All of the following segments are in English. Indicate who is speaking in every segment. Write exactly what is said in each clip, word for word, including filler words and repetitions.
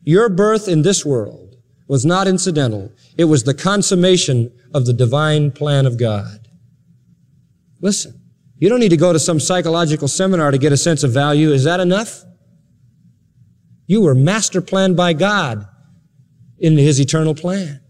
Speaker 1: Your birth in this world was not incidental. It was the consummation of the divine plan of God. Listen, you don't need to go to some psychological seminar to get a sense of value. Is that enough? You were master planned by God in His eternal plan.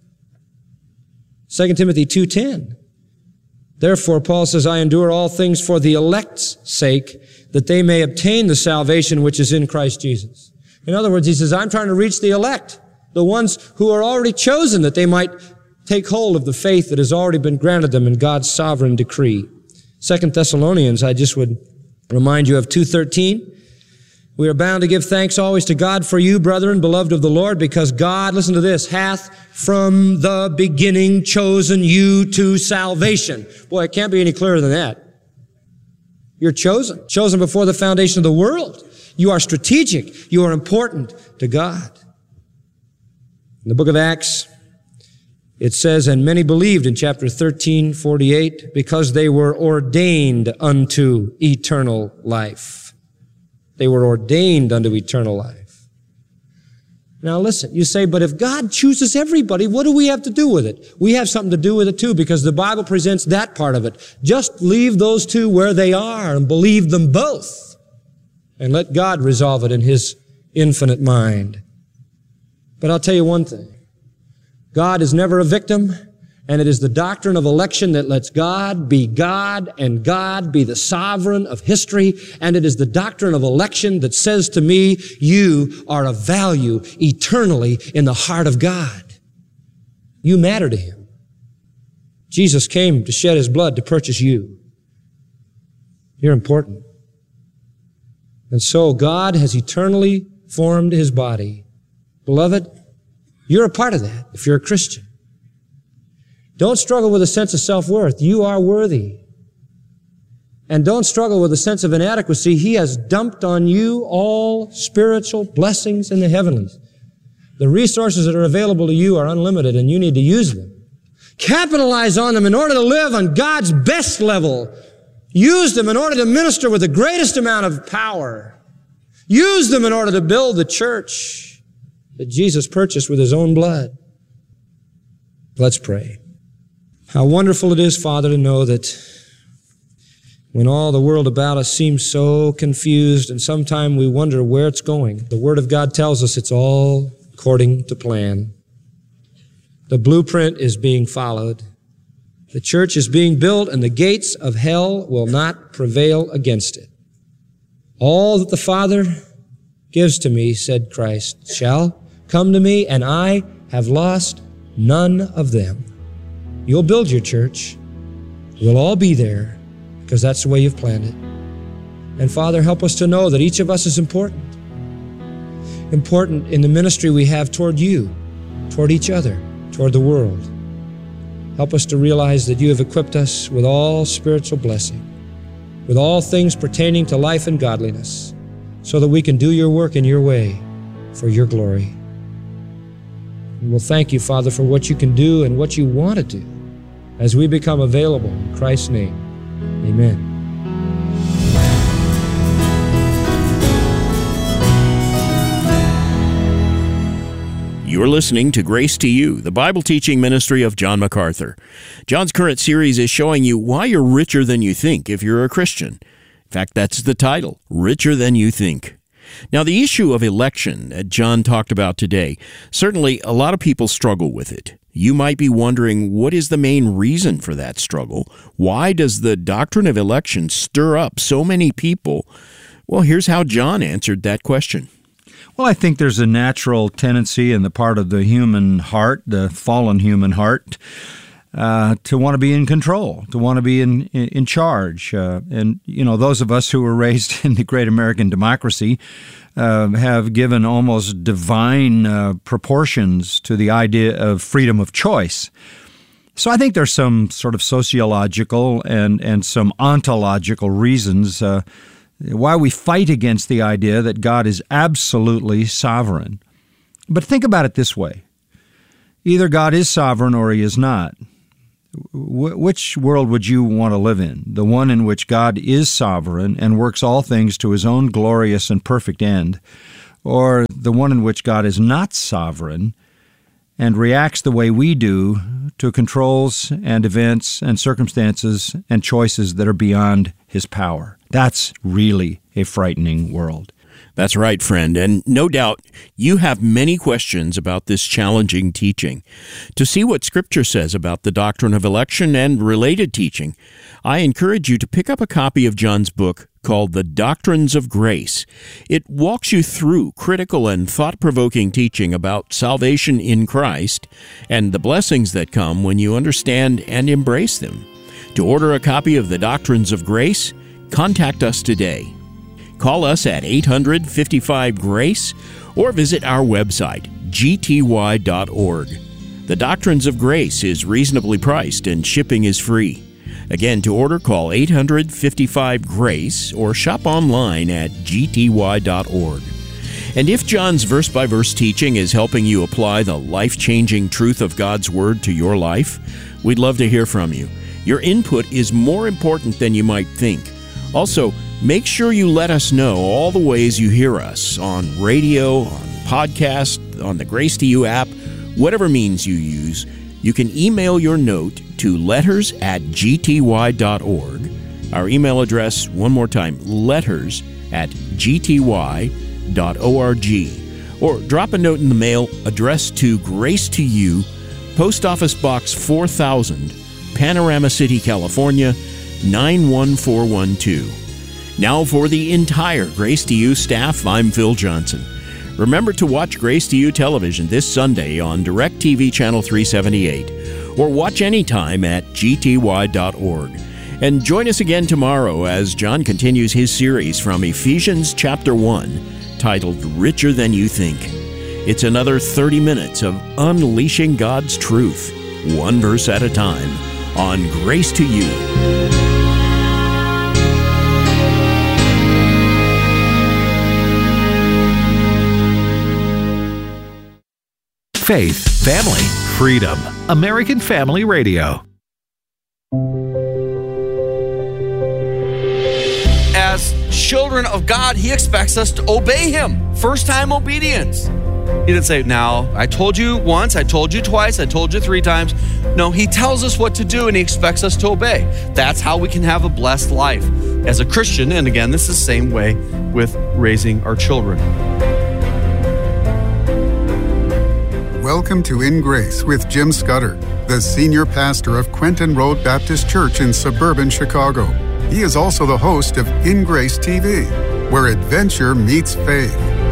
Speaker 1: Second Timothy two ten. Therefore, Paul says, I endure all things for the elect's sake, that they may obtain the salvation which is in Christ Jesus. In other words, he says, I'm trying to reach the elect, the ones who are already chosen, that they might take hold of the faith that has already been granted them in God's sovereign decree. Second Thessalonians, I just would remind you of two thirteen. We are bound to give thanks always to God for you, brethren, beloved of the Lord, because God, listen to this, hath from the beginning chosen you to salvation. Boy, it can't be any clearer than that. You're chosen, chosen before the foundation of the world. You are strategic. You are important to God. In the book of Acts, it says, and many believed in chapter thirteen forty-eight because they were ordained unto eternal life. They were ordained unto eternal life. Now listen, you say, but if God chooses everybody, what do we have to do with it? We have something to do with it too, because the Bible presents that part of it. Just leave those two where they are and believe them both. And let God resolve it in His infinite mind. But I'll tell you one thing. God is never a victim, and it is the doctrine of election that lets God be God and God be the sovereign of history, and it is the doctrine of election that says to me, you are of value eternally in the heart of God. You matter to Him. Jesus came to shed His blood to purchase you. You're important. And so God has eternally formed His body. Beloved, you're a part of that if you're a Christian. Don't struggle with a sense of self-worth. You are worthy. And don't struggle with a sense of inadequacy. He has dumped on you all spiritual blessings in the heavenlies. The resources that are available to you are unlimited, and you need to use them. Capitalize on them in order to live on God's best level. Use them in order to minister with the greatest amount of power. Use them in order to build the church that Jesus purchased with His own blood. Let's pray. How wonderful it is, Father, to know that when all the world about us seems so confused and sometimes we wonder where it's going, the Word of God tells us it's all according to plan. The blueprint is being followed. The church is being built, and the gates of hell will not prevail against it. All that the Father gives to me, said Christ, shall come to me, and I have lost none of them. You'll build your church. We'll all be there because that's the way you've planned it. And Father, help us to know that each of us is important. Important in the ministry we have toward you, toward each other, toward the world. Help us to realize that you have equipped us with all spiritual blessing, with all things pertaining to life and godliness, so that we can do your work in your way for your glory. And we'll thank you, Father, for what you can do and what you want to do as we become available in Christ's name. Amen.
Speaker 2: You're listening to Grace to You, the Bible teaching ministry of John MacArthur. John's current series is showing you why you're richer than you think if you're a Christian. In fact, that's the title, Richer Than You Think. Now, the issue of election that John talked about today, certainly a lot of people struggle with it. You might be wondering, what is the main reason for that struggle? Why does the doctrine of election stir up so many people? Well, here's how John answered that question.
Speaker 3: Well, I think there's a natural tendency in the part of the human heart, the fallen human heart, uh, to want to be in control, to want to be in in charge. Uh, and, you know, those of us who were raised in the great American democracy uh, have given almost divine uh, proportions to the idea of freedom of choice. So I think there's some sort of sociological and, and some ontological reasons uh, why we fight against the idea that God is absolutely sovereign. But think about it this way. Either God is sovereign or He is not. Wh- which world would you want to live in? The one in which God is sovereign and works all things to His own glorious and perfect end, or the one in which God is not sovereign and reacts the way we do to controls and events and circumstances and choices that are beyond his power. That's really a frightening world.
Speaker 2: That's right, friend, and no doubt you have many questions about this challenging teaching. To see what Scripture says about the doctrine of election and related teaching, I encourage you to pick up a copy of John's book called The Doctrines of Grace. It walks you through critical and thought-provoking teaching about salvation in Christ and the blessings that come when you understand and embrace them. To order a copy of The Doctrines of Grace, contact us today. Call us at eight hundred, fifty-five, GRACE or visit our website, g t y dot org. The Doctrines of Grace is reasonably priced and shipping is free. Again, to order, call eight hundred, fifty-five, GRACE or shop online at g t y dot org. And if John's verse-by-verse teaching is helping you apply the life-changing truth of God's Word to your life, we'd love to hear from you. Your input is more important than you might think. Also, make sure you let us know all the ways you hear us on radio, on podcast, on the Grace to You app, whatever means you use. You can email your note to letters at g t y dot org. Our email address, one more time, letters at g t y dot org. Or drop a note in the mail addressed to Grace to You, Post Office Box four thousand, Panorama City, California, nine one four one two. Now for the entire Grace to You staff, I'm Phil Johnson. Remember to watch Grace to You television this Sunday on DirecTV Channel three seventy-eight, or watch anytime at g t y dot org. And join us again tomorrow as John continues his series from Ephesians chapter one, titled Richer Than You Think. It's another thirty minutes of unleashing God's truth, one verse at a time, on Grace to You.
Speaker 4: Faith, family, freedom. American Family Radio.
Speaker 5: As children of God, He expects us to obey Him. First-time obedience. He didn't say, now, I told you once, I told you twice, I told you three times. No, He tells us what to do and He expects us to obey. That's how we can have a blessed life as a Christian. And again, this is the same way with raising our children.
Speaker 6: Welcome to In Grace with Jim Scudder, the senior pastor of Quentin Road Baptist Church in suburban Chicago. He is also the host of In Grace T V, where adventure meets faith.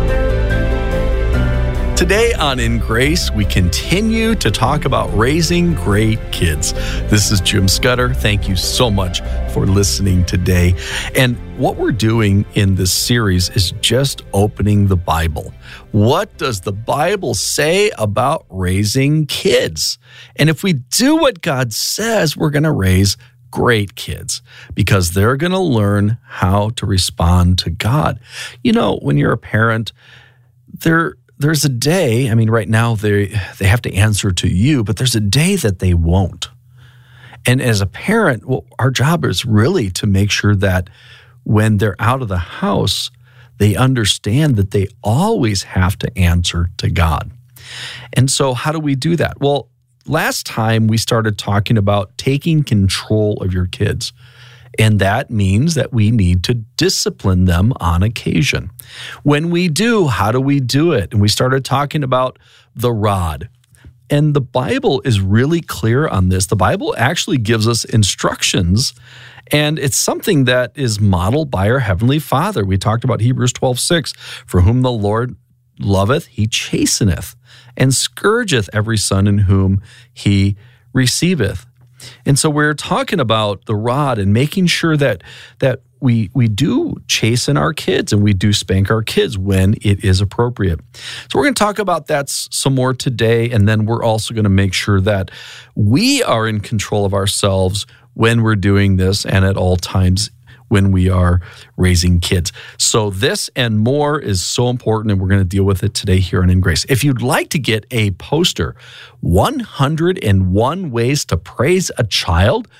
Speaker 5: Today on In Grace, we continue to talk about raising great kids. This is Jim Scudder. Thank you so much for listening today. And what we're doing in this series is just opening the Bible. What does the Bible say about raising kids? And if we do what God says, we're going to raise great kids because they're going to learn how to respond to God. You know, when you're a parent, they're There's a day, I mean, right now they they have to answer to you, but there's a day that they won't. And as a parent, well, our job is really to make sure that when they're out of the house, they understand that they always have to answer to God. And so how do we do that? Well, last time we started talking about taking control of your kids. And that means that we need to discipline them on occasion. When we do, how do we do it? And we started talking about the rod. And the Bible is really clear on this. The Bible actually gives us instructions, and it's something that is modeled by our Heavenly Father. We talked about Hebrews twelve six, for whom the Lord loveth, He chasteneth, and scourgeth every son in whom He receiveth. And so we're talking about the rod and making sure that that we we do chasten our kids and we do spank our kids when it is appropriate. So we're going to talk about that some more today, and then we're also going to make sure that we are in control of ourselves when we're doing this and at all times when we are raising kids. So this and more is so important, and we're going to deal with it today here on In Grace. If you'd like to get a poster, one hundred one Ways to Praise a Child,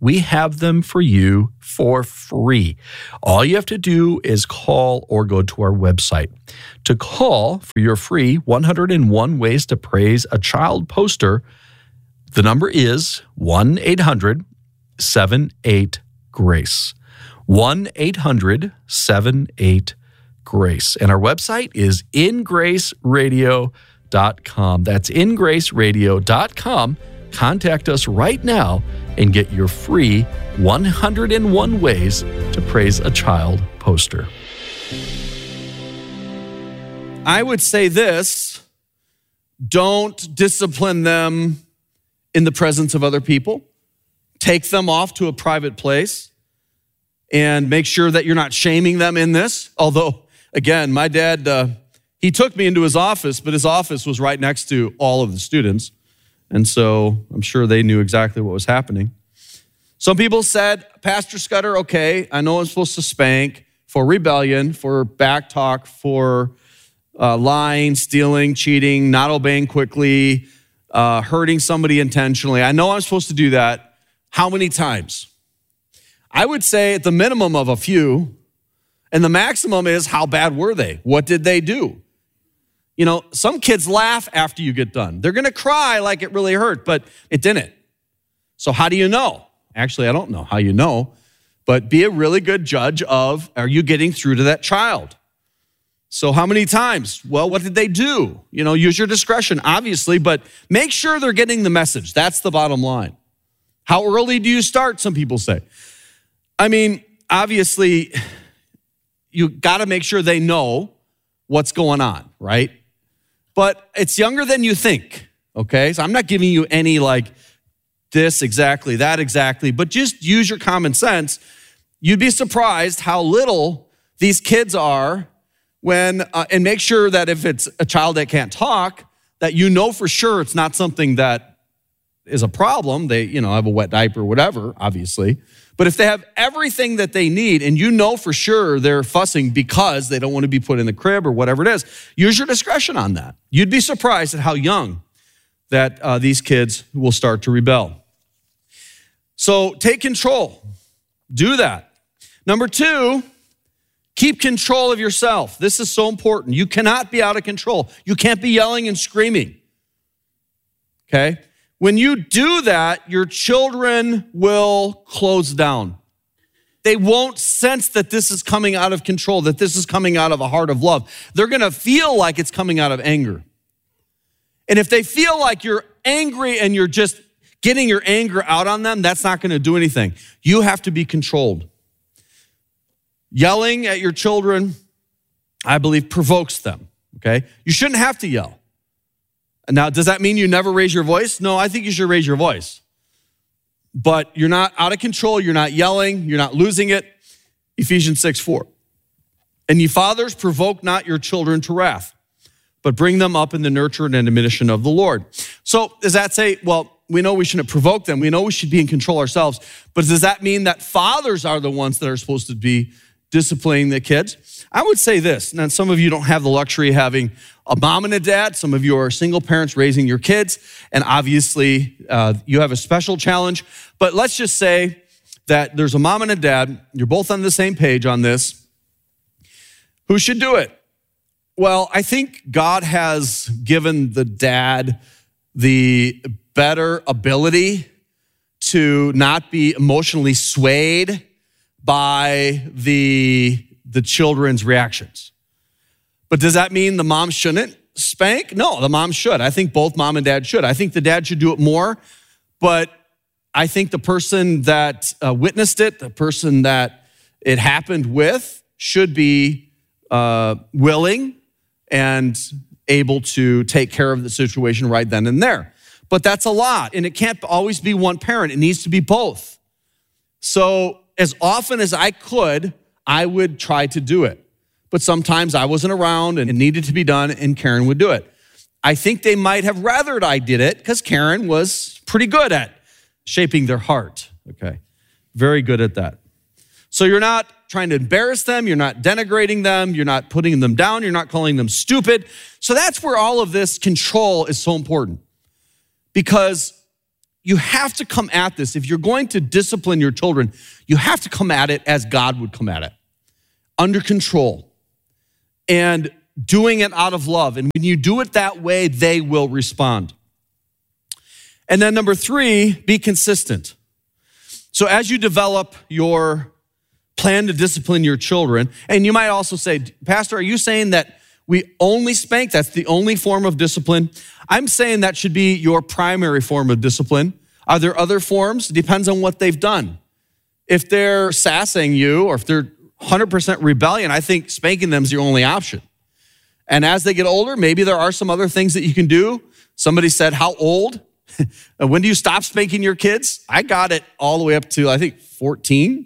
Speaker 5: We have them for you for free. All you have to do is call or go to our website. To call for your free one oh one Ways to Praise a Child poster, the number is one eight hundred seven eight GRACE. one eight hundred seven eight GRACE. And our website is in grace radio dot com. That's in grace radio dot com. Contact us right now and get your free one oh one Ways to Praise a Child poster. I would say this: don't discipline them in the presence of other people. Take them off to a private place and make sure that you're not shaming them in this. Although, again, my dad, uh, he took me into his office, but his office was right next to all of the students. And so I'm sure they knew exactly what was happening. Some people said, Pastor Scudder, okay, I know I'm supposed to spank for rebellion, for backtalk, for uh, lying, stealing, cheating, not obeying quickly, uh, hurting somebody intentionally. I know I'm supposed to do that. How many times? I would say at the minimum of a few, and the maximum is how bad were they? What did they do? You know, some kids laugh after you get done. They're going to cry like it really hurt, but it didn't. So how do you know? Actually, I don't know how you know, but be a really good judge of, are you getting through to that child? So how many times? Well, what did they do? You know, use your discretion, obviously, but make sure they're getting the message. That's the bottom line. How early do you start, some people say? I mean, obviously, you got to make sure they know what's going on, right? But it's younger than you think, okay? So I'm not giving you any like this exactly, that exactly, but just use your common sense. You'd be surprised how little these kids are when, uh, and make sure that if it's a child that can't talk, that you know for sure it's not something that is a problem. They, you know, have a wet diaper or whatever, obviously. But if they have everything that they need and you know for sure they're fussing because they don't want to be put in the crib or whatever it is, use your discretion on that. You'd be surprised at how young that uh, these kids will start to rebel. So take control. Do that. Number two, keep control of yourself. This is so important. You cannot be out of control. You can't be yelling and screaming. Okay? When you do that, your children will close down. They won't sense that this is coming out of control, that this is coming out of a heart of love. They're going to feel like it's coming out of anger. And if they feel like you're angry and you're just getting your anger out on them, that's not going to do anything. You have to be controlled. Yelling at your children, I believe, provokes them, okay? You shouldn't have to yell. Now, does that mean you never raise your voice? No, I think you should raise your voice. But you're not out of control, you're not yelling, you're not losing it. Ephesians six four. And ye fathers, provoke not your children to wrath, but bring them up in the nurture and admonition of the Lord. So does that say, well, we know we shouldn't provoke them, we know we should be in control ourselves, but does that mean that fathers are the ones that are supposed to be disciplining the kids? I would say this, and some of you don't have the luxury of having a mom and a dad. Some of you are single parents raising your kids, and obviously uh, you have a special challenge. But let's just say that there's a mom and a dad, you're both on the same page on this. Who should do it? Well, I think God has given the dad the better ability to not be emotionally swayed by the, the children's reactions. But does that mean the mom shouldn't spank? No, the mom should. I think both mom and dad should. I think the dad should do it more, but I think the person that uh, witnessed it, the person that it happened with, should be uh, willing and able to take care of the situation right then and there. But that's a lot, and it can't always be one parent. It needs to be both. So as often as I could, I would try to do it. But sometimes I wasn't around and it needed to be done, and Karen would do it. I think they might have rathered I did it because Karen was pretty good at shaping their heart, okay? Very good at that. So you're not trying to embarrass them, you're not denigrating them, you're not putting them down, you're not calling them stupid. So that's where all of this control is so important. Because you have to come at this. If you're going to discipline your children, you have to come at it as God would come at it, under control and doing it out of love. And when you do it that way, they will respond. And then number three, be consistent. So as you develop your plan to discipline your children, and you might also say, Pastor, are you saying that we only spank? That's the only form of discipline? I'm saying that should be your primary form of discipline. Are there other forms? It depends on what they've done. If they're sassing you or if they're one hundred percent rebellion, I think spanking them is your only option. And as they get older, maybe there are some other things that you can do. Somebody said, how old? When do you stop spanking your kids? I got it all the way up to, I think, fourteen.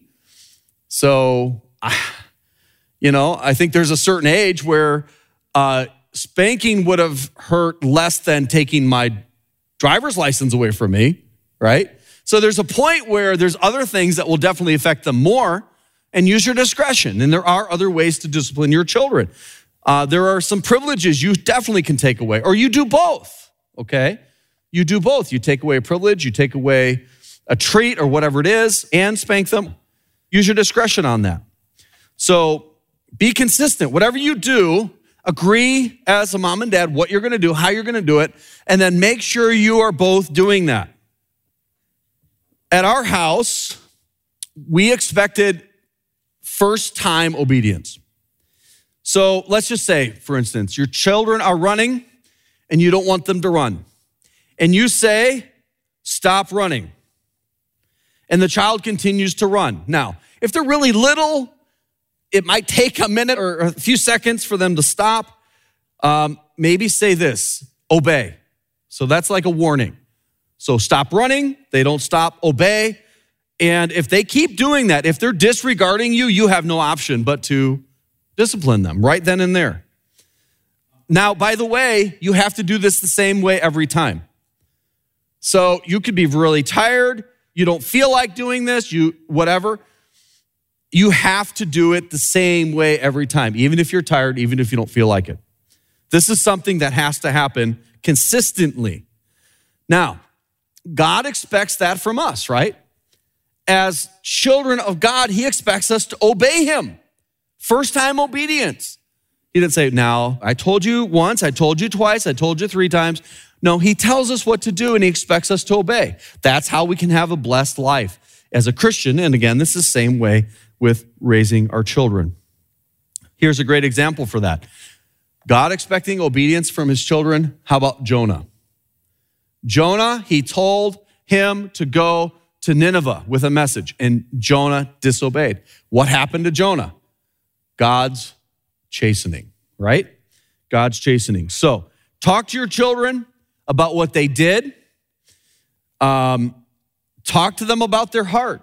Speaker 5: So, you know, I think there's a certain age where uh, spanking would have hurt less than taking my driver's license away from me, right? So there's a point where there's other things that will definitely affect them more, and use your discretion. And there are other ways to discipline your children. Uh, there are some privileges you definitely can take away, or you do both, okay? You do both. You take away a privilege, you take away a treat or whatever it is, and spank them. Use your discretion on that. So be consistent. Whatever you do, agree as a mom and dad what you're gonna do, how you're gonna do it, and then make sure you are both doing that. At our house, we expected first-time obedience. So let's just say, for instance, your children are running and you don't want them to run. And you say, stop running. And the child continues to run. Now, if they're really little, it might take a minute or a few seconds for them to stop. Um, maybe say this, obey. So that's like a warning. So stop running, they don't stop, obey. And if they keep doing that, if they're disregarding you, you have no option but to discipline them right then and there. Now, by the way, you have to do this the same way every time. So you could be really tired, you don't feel like doing this, you whatever. You have to do it the same way every time, even if you're tired, even if you don't feel like it. This is something that has to happen consistently. Now, God expects that from us, right? As children of God, he expects us to obey him. First time obedience. He didn't say, now, I told you once, I told you twice, I told you three times. No, he tells us what to do and he expects us to obey. That's how we can have a blessed life as a Christian. And again, this is the same way with raising our children. Here's a great example for that. God expecting obedience from his children. How about Jonah? Jonah, he told him to go to Nineveh with a message, and Jonah disobeyed. What happened to Jonah? God's chastening, right? God's chastening. So talk to your children about what they did. Um, talk to them about their heart.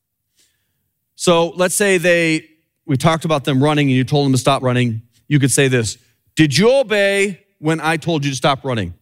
Speaker 5: So let's say they, we talked about them running and you told them to stop running. You could say this, did you obey when I told you to stop running?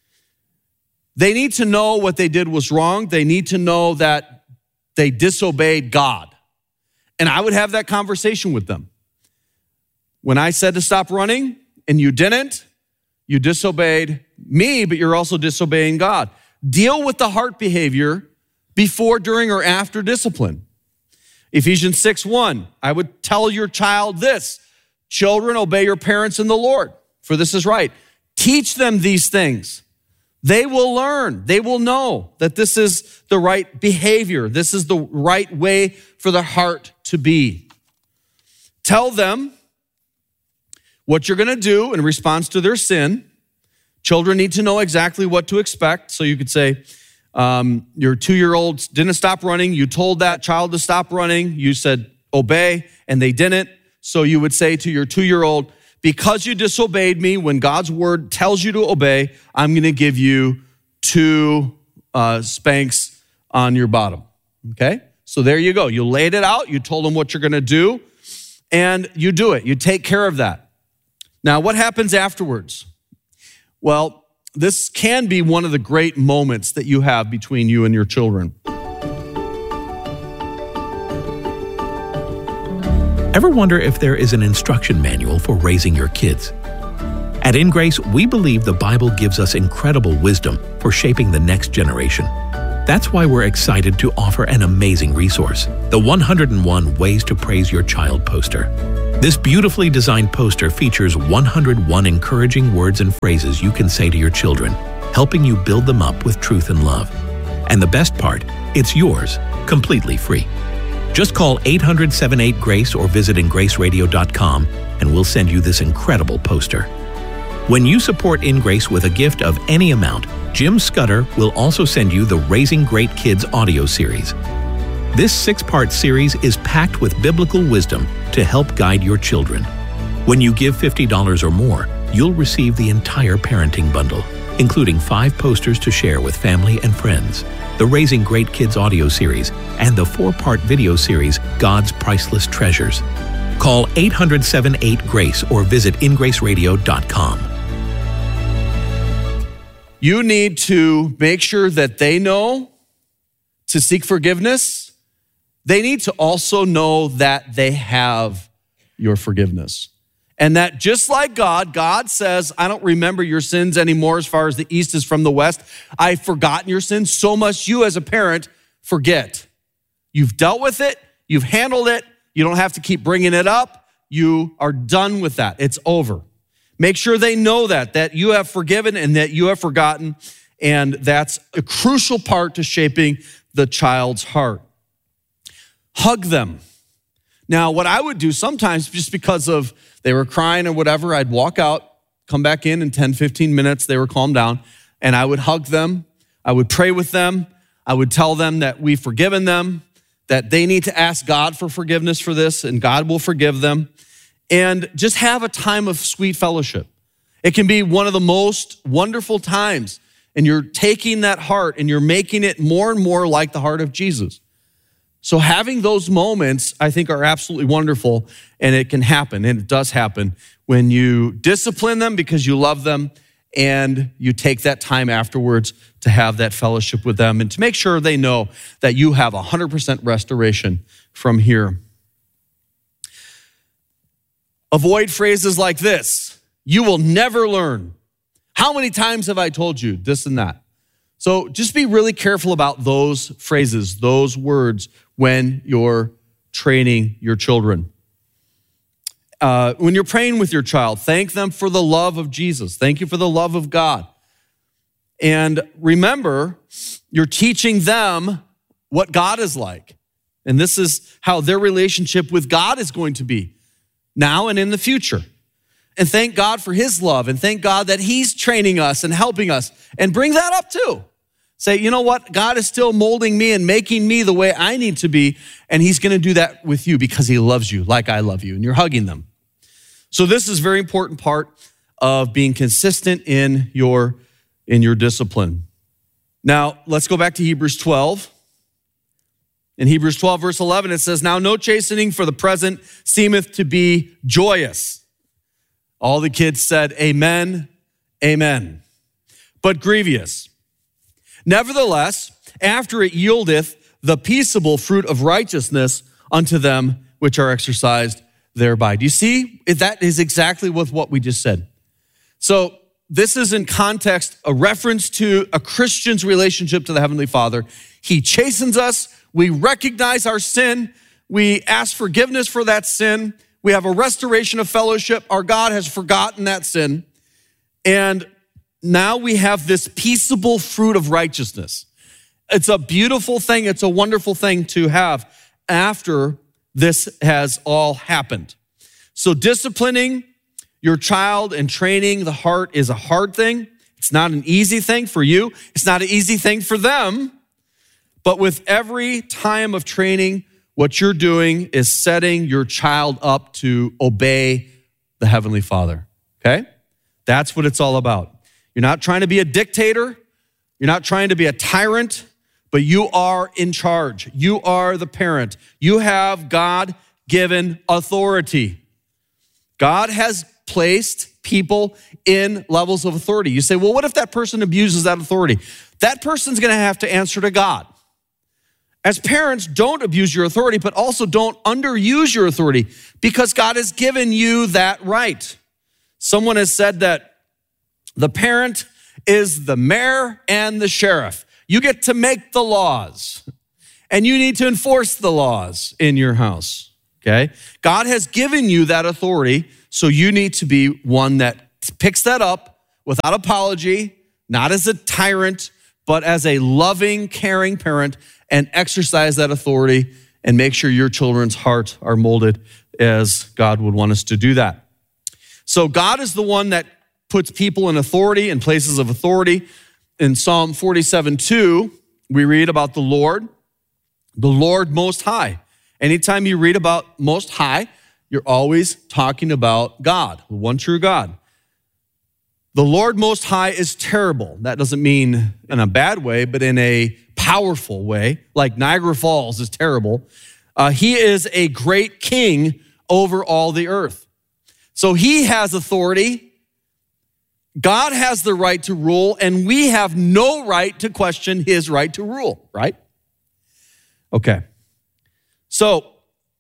Speaker 5: They need to know what they did was wrong. They need to know that they disobeyed God. And I would have that conversation with them. When I said to stop running and you didn't, you disobeyed me, but you're also disobeying God. Deal with the heart behavior before, during, or after discipline. Ephesians six one, I would tell your child this, children, obey your parents in the Lord, for this is right. Teach them these things. They will learn. They will know that this is the right behavior. This is the right way for the heart to be. Tell them what you're going to do in response to their sin. Children need to know exactly what to expect. So you could say, um, your two-year-old didn't stop running. You told that child to stop running. You said, obey, and they didn't. So you would say to your two-year-old, because you disobeyed me, when God's word tells you to obey, I'm going to give you two uh, spanks on your bottom, okay? So there you go. You laid it out. You told them what you're going to do, and you do it. You take care of that. Now, what happens afterwards? Well, this can be one of the great moments that you have between you and your children.
Speaker 4: Ever wonder if there is an instruction manual for raising your kids? At In Grace, we believe the Bible gives us incredible wisdom for shaping the next generation. That's why we're excited to offer an amazing resource, the one hundred and one Ways to Praise Your Child poster. This beautifully designed poster features one hundred one encouraging words and phrases you can say to your children, helping you build them up with truth and love. And the best part, it's yours, completely free. Just call eight hundred, seven eight, GRACE or visit in grace radio dot com and we'll send you this incredible poster. When you support In Grace with a gift of any amount, Jim Scudder will also send you the Raising Great Kids audio series. This six-part series is packed with biblical wisdom to help guide your children. When you give fifty dollars or more, you'll receive the entire parenting bundle, including five posters to share with family and friends, the Raising Great Kids audio series, and the four-part video series, God's Priceless Treasures. Call eight hundred, seven eight, GRACE or visit in grace radio dot com.
Speaker 5: You need to make sure that they know to seek forgiveness. They need to also know that they have your forgiveness. And that just like God, God says, I don't remember your sins anymore as far as the east is from the west. I've forgotten your sins. So must you as a parent forget. You've dealt with it. You've handled it. You don't have to keep bringing it up. You are done with that. It's over. Make sure they know that, that you have forgiven and that you have forgotten. And that's a crucial part to shaping the child's heart. Hug them. Now, what I would do sometimes, just because of they were crying or whatever, I'd walk out, come back in in ten, fifteen minutes, they were calmed down, and I would hug them. I would pray with them. I would tell them that we've forgiven them, that they need to ask God for forgiveness for this, and God will forgive them. And just have a time of sweet fellowship. It can be one of the most wonderful times, and you're taking that heart and you're making it more and more like the heart of Jesus. So having those moments, I think, are absolutely wonderful, and it can happen, and it does happen when you discipline them because you love them, and you take that time afterwards to have that fellowship with them and to make sure they know that you have one hundred percent restoration from here. Avoid phrases like this. You will never learn. How many times have I told you this and that? So just be really careful about those phrases, those words when you're training your children. Uh, when you're praying with your child, thank them for the love of Jesus. Thank you for the love of God. And remember, you're teaching them what God is like. And this is how their relationship with God is going to be now and in the future. And thank God for his love, and thank God that he's training us and helping us, and bring that up too. Say, you know what? God is still molding me and making me the way I need to be, and he's going to do that with you because he loves you like I love you, and you're hugging them. So this is a very important part of being consistent in your, in your discipline. Now, let's go back to Hebrews twelve. In Hebrews twelve, verse eleven, it says, now no chastening for the present seemeth to be joyous. All the kids said, amen, amen. But grievous. Nevertheless, after it yieldeth the peaceable fruit of righteousness unto them which are exercised thereby. Do you see? That is exactly with what we just said. So this is in context a reference to a Christian's relationship to the Heavenly Father. He chastens us. We recognize our sin. We ask forgiveness for that sin. We have a restoration of fellowship. Our God has forgotten that sin. And now we have this peaceable fruit of righteousness. It's a beautiful thing. It's a wonderful thing to have after this has all happened. So disciplining your child and training the heart is a hard thing. It's not an easy thing for you. It's not an easy thing for them. But with every time of training, what you're doing is setting your child up to obey the Heavenly Father, okay? That's what it's all about. You're not trying to be a dictator. You're not trying to be a tyrant, but you are in charge. You are the parent. You have God-given authority. God has placed people in levels of authority. You say, well, what if that person abuses that authority? That person's gonna have to answer to God. As parents, don't abuse your authority, but also don't underuse your authority because God has given you that right. Someone has said that the parent is the mayor and the sheriff. You get to make the laws, and you need to enforce the laws in your house, okay? God has given you that authority, so you need to be one that picks that up without apology, not as a tyrant, but as a loving, caring parent, and exercise that authority and make sure your children's hearts are molded as God would want us to do that. So God is the one that puts people in authority, in places of authority. In Psalm forty-seven two, we read about the Lord, the Lord Most High. Anytime you read about Most High, you're always talking about God, the one true God. The Lord Most High is terrible. That doesn't mean in a bad way, but in a powerful way, like Niagara Falls is terrible. Uh, he is a great king over all the earth. So he has authority. God has the right to rule, and we have no right to question his right to rule, right? Okay. So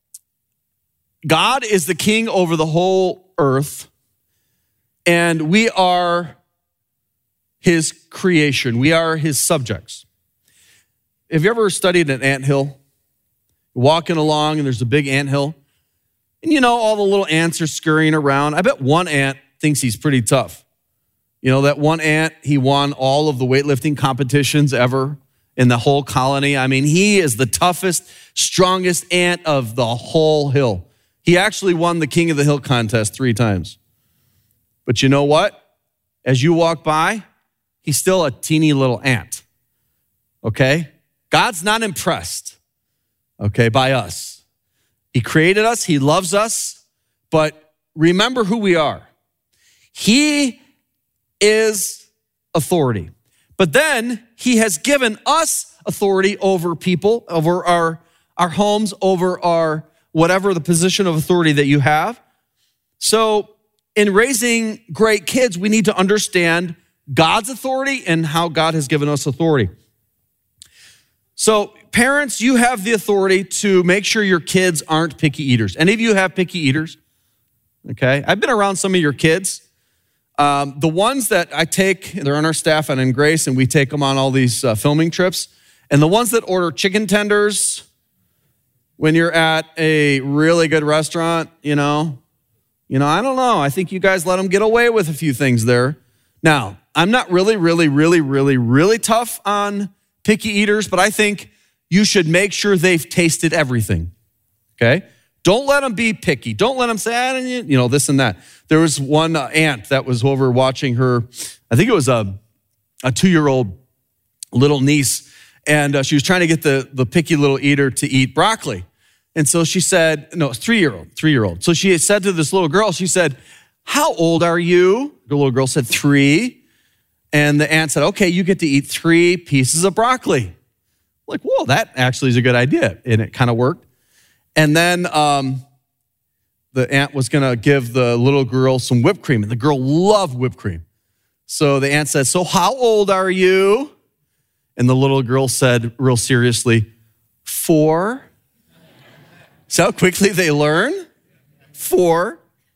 Speaker 5: God is the king over the whole earth, and we are his creation. We are his subjects. Have you ever studied an anthill? You're walking along and there's a big anthill, and you know all the little ants are scurrying around. I bet one ant thinks he's pretty tough. You know, that one ant, he won all of the weightlifting competitions ever in the whole colony. I mean, he is the toughest, strongest ant of the whole hill. He actually won the King of the Hill contest three times. But you know what? As you walk by, he's still a teeny little ant, okay? God's not impressed, okay, by us. He created us, he loves us, but remember who we are. He is authority. But then he has given us authority over people, over our, our homes, over our whatever the position of authority that you have. So in raising great kids, we need to understand God's authority and how God has given us authority. So parents, you have the authority to make sure your kids aren't picky eaters. Any of you have picky eaters? Okay, I've been around some of your kids. Um, the ones that I take, they're on our staff and in Grace, and we take them on all these uh, filming trips. And the ones that order chicken tenders when you're at a really good restaurant, you know, you know, I don't know. I think you guys let them get away with a few things there. Now, I'm not really, really, really, really, really tough on picky eaters, but I think you should make sure they've tasted everything, okay? Don't let them be picky. Don't let them say, ah, you know, this and that. There was one uh, aunt that was over watching her, I think it was a, a two-year-old little niece, and uh, she was trying to get the, the picky little eater to eat broccoli. And so she said, no, three-year-old, three-year-old. So she said to this little girl, she said, how old are you? The little girl said, three. And the aunt said, okay, you get to eat three pieces of broccoli. I'm like, whoa, that actually is a good idea. And it kind of worked. And then um, the aunt was going to give the little girl some whipped cream, and the girl loved whipped cream. So the aunt said, so how old are you? And the little girl said real seriously, four. See how quickly they learn? Four.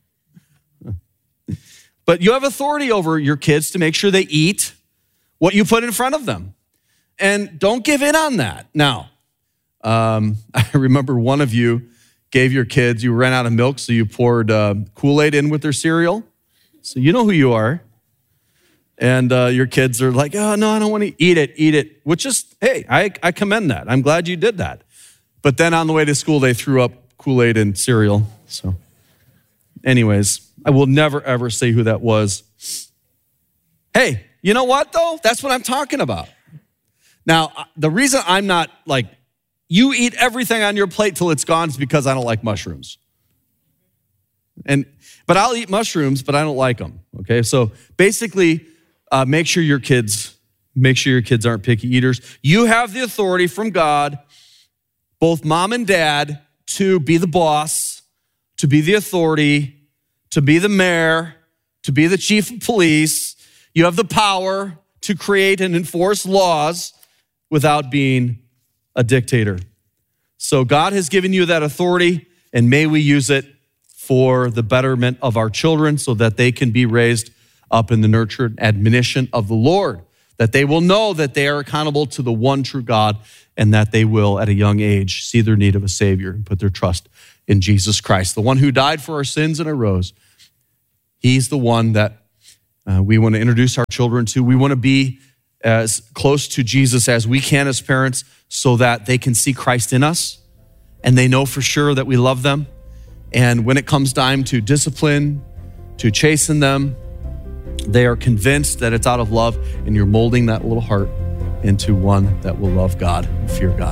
Speaker 5: But you have authority over your kids to make sure they eat what you put in front of them. And don't give in on that. Now, um, I remember one of you gave your kids, you ran out of milk, so you poured uh, Kool-Aid in with their cereal. So you know who you are. And uh, your kids are like, oh, no, I don't want to eat it, eat it. Which is, hey, I, I commend that. I'm glad you did that. But then on the way to school, they threw up Kool-Aid and cereal. So anyways, I will never, ever say who that was. Hey, you know what, though? That's what I'm talking about. Now, the reason I'm not like, you eat everything on your plate till it's gone is because I don't like mushrooms. And But I'll eat mushrooms, but I don't like them, okay? So basically, uh, make sure your kids, make sure your kids aren't picky eaters. You have the authority from God, both mom and dad, to be the boss, to be the authority, to be the mayor, to be the chief of police. You have the power to create and enforce laws without being a dictator. So God has given you that authority, and may we use it for the betterment of our children so that they can be raised up in the nurture and admonition of the Lord. that they will know that they are accountable to the one true God, and that they will, at a young age, see their need of a Savior and put their trust in Jesus Christ, the one who died for our sins and arose. He's the one that uh, we want to introduce our children to. We want to be as close to Jesus as we can as parents so that they can see Christ in us and they know for sure that we love them. And when it comes time to discipline, to chasten them, they are convinced that it's out of love, and you're molding that little heart into one that will love God and fear God.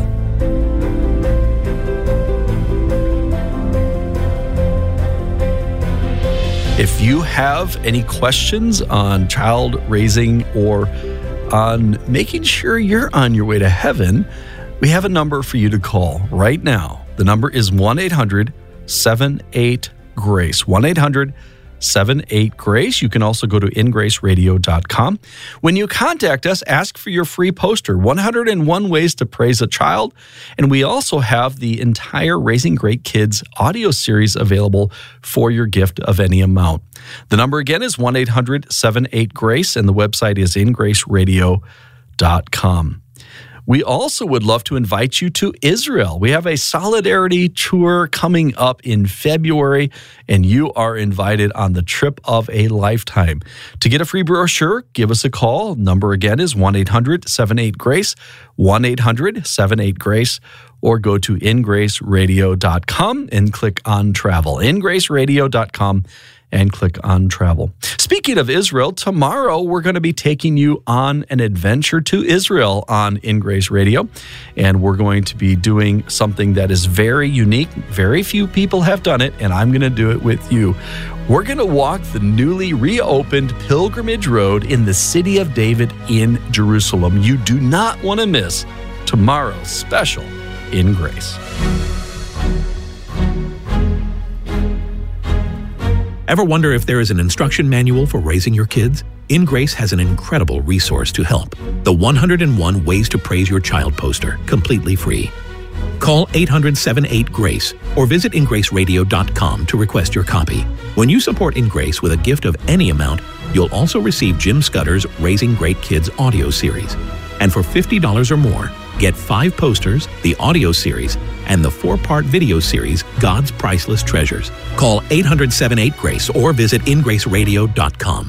Speaker 5: If you have any questions on child raising or on making sure you're on your way to heaven, we have a number for you to call right now. The number is one eight hundred seven eight GRACE, one eight hundred seven eight GRACE. You can also go to in grace radio dot com. When you contact us, ask for your free poster, one hundred one Ways to Praise a Child. And we also have the entire Raising Great Kids audio series available for your gift of any amount. The number again is one eight hundred seven eight GRACE, and the website is in grace radio dot com. We also would love to invite you to Israel. We have a solidarity tour coming up in February, and you are invited on the trip of a lifetime. To get a free brochure, give us a call. Number again is one eight hundred seven eight GRACE, one eight hundred seven eight GRACE, or go to in grace radio dot com and click on travel. in grace radio dot com and click on travel. Speaking of Israel, tomorrow we're going to be taking you on an adventure to Israel on In Grace Radio, and we're going to be doing something that is very unique. Very few people have done it, and I'm going to do it with you. We're going to walk the newly reopened Pilgrimage Road in the city of David in Jerusalem. You do not want to miss tomorrow's special In Grace.
Speaker 4: Ever wonder if there is an instruction manual for raising your kids? In Grace has an incredible resource to help. The one hundred one Ways to Praise Your Child poster, completely free. Call eight hundred seven eight GRACE or visit in grace radio dot com to request your copy. When you support In Grace with a gift of any amount, you'll also receive Jim Scudder's Raising Great Kids audio series. And for fifty dollars or more, get five posters, the audio series, and the four-part video series, God's Priceless Treasures. Call eight hundred seven eight GRACE or visit in grace radio dot com.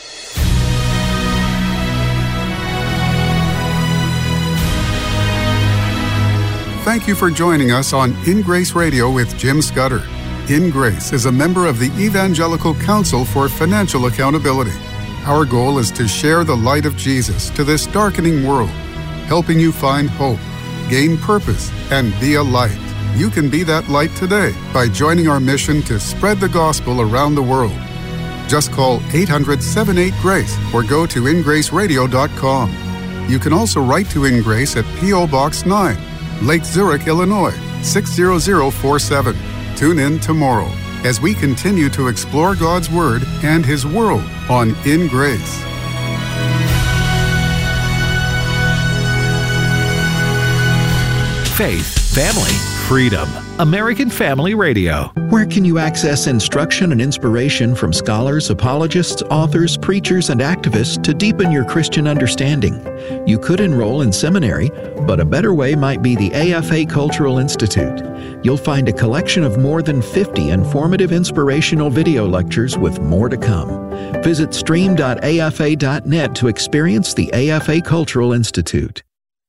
Speaker 6: Thank you for joining us on In Grace Radio with Jim Scudder. In Grace is a member of the Evangelical Council for Financial Accountability. Our goal is to share the light of Jesus to this darkening world, helping you find hope, gain purpose, and be a light. You can be that light today by joining our mission to spread the gospel around the world. Just call eight hundred seven eight GRACE or go to in grace radio dot com. You can also write to In Grace at P O Box nine, Lake Zurich, Illinois, six zero zero four seven. Tune in tomorrow as we continue to explore God's Word and His world on In Grace.
Speaker 4: Faith, family, freedom. American Family Radio.
Speaker 7: Where can you access instruction and inspiration from scholars, apologists, authors, preachers, and activists to deepen your Christian understanding? You could enroll in seminary, but a better way might be the A F A Cultural Institute. You'll find a collection of more than fifty informative inspirational video lectures with more to come. Visit stream dot a f a dot net to experience the A F A Cultural Institute.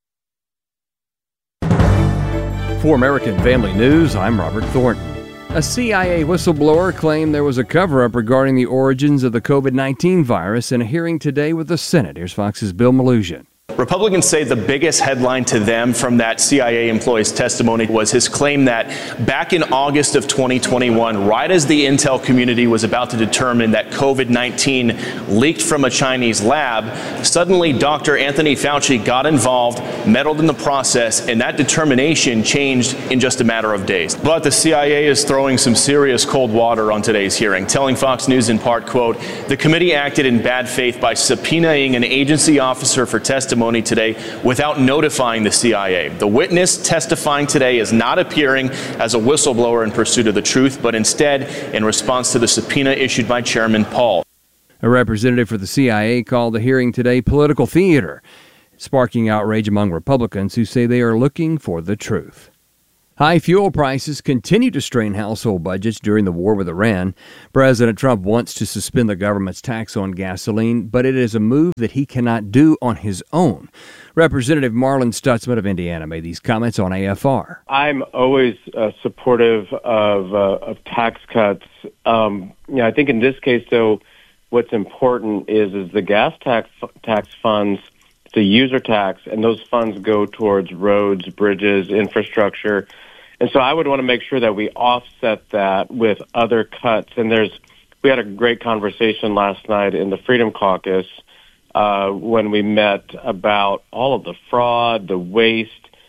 Speaker 8: For American Family News, I'm Robert Thornton. A C I A whistleblower claimed there was a cover-up regarding the origins of the covid nineteen virus in a hearing today with the Senate. Here's Fox's Bill Malusian.
Speaker 9: Republicans say the biggest headline to them from that C I A employee's testimony was his claim that back in August of twenty twenty-one, right as the intel community was about to determine that covid nineteen leaked from a Chinese lab, suddenly Doctor Anthony Fauci got involved, meddled in the process, and that determination changed in just a matter of days. But the C I A is throwing some serious cold water on today's hearing, telling Fox News in part, quote, "The committee acted in bad faith by subpoenaing an agency officer for testimony today without notifying the C I A. The witness testifying today is not appearing as a whistleblower in pursuit of the truth, but instead in response to the subpoena issued by Chairman Paul."
Speaker 8: A representative for the C I A called the hearing today political theater, sparking outrage among Republicans who say they are looking for the truth. High fuel prices continue to strain household budgets during the war with Iran. President Trump wants to suspend the government's tax on gasoline, but it is a move that he cannot do on his own. Representative Marlin Stutzman of Indiana made these comments on A F R.
Speaker 10: I'm always uh, supportive of, uh, of tax cuts. Um, you know, I think in this case, though, what's important is is the gas tax tax funds, the user tax, and those funds go towards roads, bridges, infrastructure. And so I would want to make sure that we offset that with other cuts. And there's, we had a great conversation last night in the Freedom Caucus uh, when we met about all of the fraud, the waste,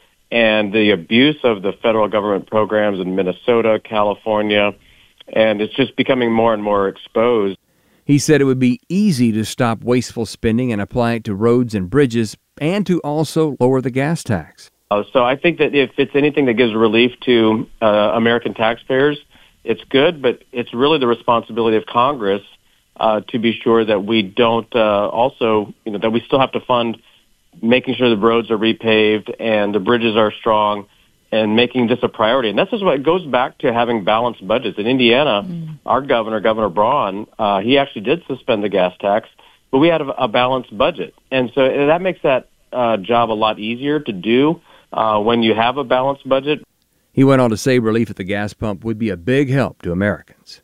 Speaker 10: and the abuse of the federal government programs in Minnesota, California. And it's just becoming more and more exposed.
Speaker 8: He said it would be easy to stop wasteful spending and apply it to roads and bridges, and to also lower the gas tax.
Speaker 10: Uh, so I think that if it's anything that gives relief to uh, American taxpayers, it's good, but it's really the responsibility of Congress uh, to be sure that we don't uh, also, you know, that we still have to fund making sure the roads are repaved and the bridges are strong, and making this a priority. And this is what it goes back to, having balanced budgets. In Indiana, mm. our governor, Governor Braun, uh, he actually did suspend the gas tax, but we had a, a balanced budget. And so that makes that uh, job a lot easier to do uh, when you have a balanced budget.
Speaker 8: He went on to say relief at the gas pump would be a big help to Americans.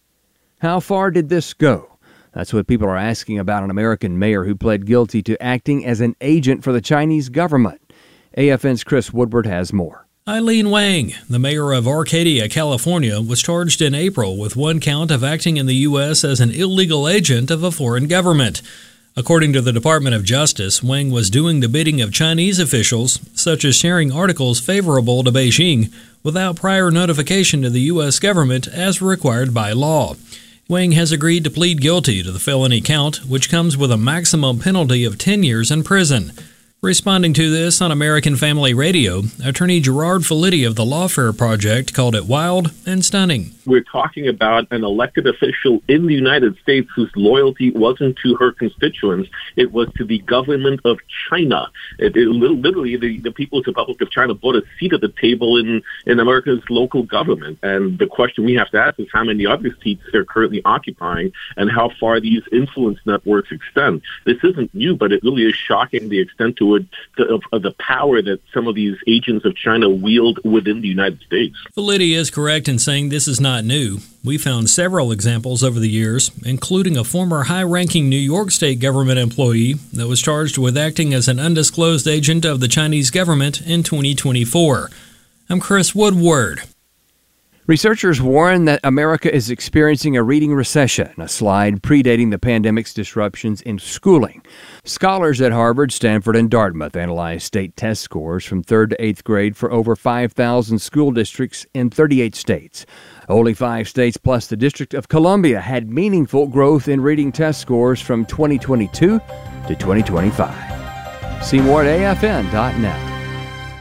Speaker 8: How far did this go? That's what people are asking about an American mayor who pled guilty to acting as an agent for the Chinese government. A F N's Chris Woodward has more.
Speaker 11: Eileen Wang, the mayor of Arcadia, California, was charged in April with one count of acting in the U S as an illegal agent of a foreign government. According to the Department of Justice, Wang was doing the bidding of Chinese officials, such as sharing articles favorable to Beijing, without prior notification to the U S government as required by law. Wang has agreed to plead guilty to the felony count, which comes with a maximum penalty of ten years in prison. Responding to this on American Family Radio, attorney Gerard Felitti of the Lawfare Project called it wild and stunning.
Speaker 12: We're talking about an elected official in the United States whose loyalty wasn't to her constituents. It was to the government of China. It, it, literally, the, the People's Republic of China bought a seat at the table in, in America's local government. And the question we have to ask is how many other seats they're currently occupying and how far these influence networks extend. This isn't new, but it really is shocking the extent to it, the, of, of the power that some of these agents of China wield within the United States.
Speaker 11: Felitti is correct in saying this is not new. We found several examples over the years, including a former high-ranking New York State government employee that was charged with acting as an undisclosed agent of the Chinese government in twenty twenty-four. I'm Chris Woodward.
Speaker 8: Researchers warn that America is experiencing a reading recession, a slide predating the pandemic's disruptions in schooling. Scholars at Harvard, Stanford, and Dartmouth analyzed state test scores from third to eighth grade for over five thousand school districts in thirty-eight states. Only five states plus the District of Columbia had meaningful growth in reading test scores from twenty twenty-two to twenty twenty-five. See more at A F N dot net.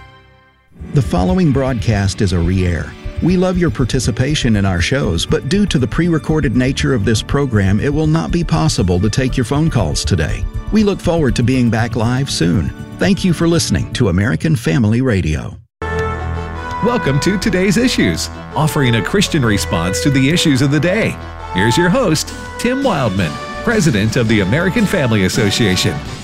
Speaker 7: The following broadcast is a re-air. We love your participation in our shows, but due to the pre-recorded nature of this program, it will not be possible to take your phone calls today. We look forward to being back live soon. Thank you for listening to American Family Radio.
Speaker 13: Welcome to Today's Issues, offering a Christian response to the issues of the day. Here's your host, Tim Wildman, President of the American Family Association.